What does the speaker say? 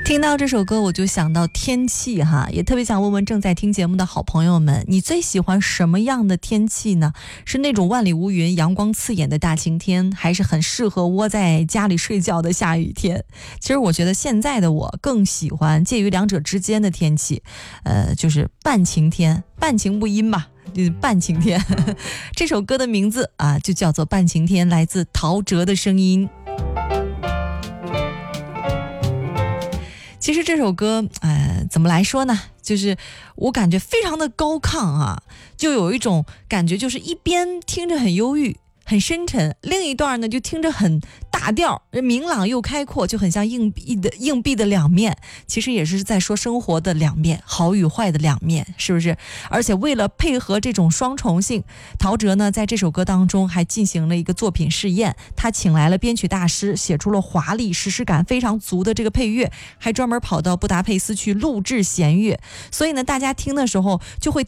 听到这首歌我就想到天气哈，也特别想问问正在听节目的好朋友们，你最喜欢什么样的天气呢？是那种万里无云阳光刺眼的大晴天，还是很适合窝在家里睡觉的下雨天？其实我觉得现在的我更喜欢介于两者之间的天气，就是半晴天，半晴不阴吧，就是半晴天。这首歌的名字啊就叫做半晴天，来自陶喆的声音。其实这首歌怎么来说呢，就是我感觉非常的高亢啊，就有一种感觉，就是一边听着很忧郁很深沉，另一段呢就听着很大调，明朗又开阔，就很像硬币的两面，其实也是在说生活的两面，好与坏的两面，是不是？而且为了配合这种双重性，陶喆呢在这首歌当中还进行了一个作品试验，他请来了编曲大师，写出了华丽史诗感非常足的这个配乐，还专门跑到布达佩斯去录制弦乐，所以呢大家听的时候就会